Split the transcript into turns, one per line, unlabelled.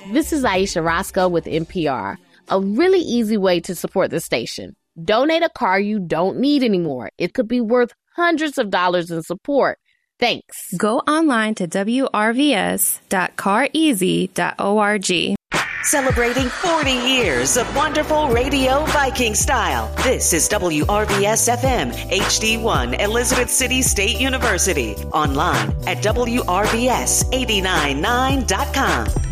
This is Aisha Roscoe with NPR. A really easy way to support the station. Donate a car you don't need anymore. It could be worth hundreds of dollars in support. Thanks.
Go online to wrvs.careasy.org.
Celebrating 40 years of wonderful radio Viking style. This is WRVS-FM HD1 Elizabeth City State University. Online at WRVS899.com.